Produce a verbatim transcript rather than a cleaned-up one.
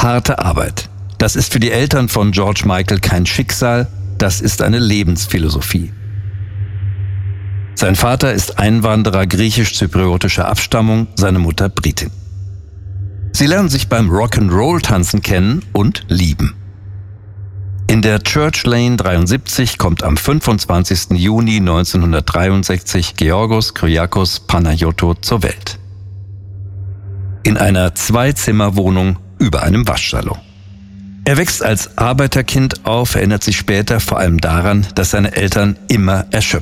Harte Arbeit. Das ist für die Eltern von George Michael kein Schicksal, das ist eine Lebensphilosophie. Sein Vater ist Einwanderer griechisch-zypriotischer Abstammung, seine Mutter Britin. Sie lernen sich beim Rock'n'Roll-Tanzen kennen und lieben. In der Church Lane dreiundsiebzig kommt am fünfundzwanzigsten Juni neunzehnhundertdreiundsechzig Georgos Kyriakos Panagiotou zur Welt. In einer Zwei-Zimmer-Wohnung über einem Waschsalon. Er wächst als Arbeiterkind auf, erinnert sich später vor allem daran, dass seine Eltern immer erschöpft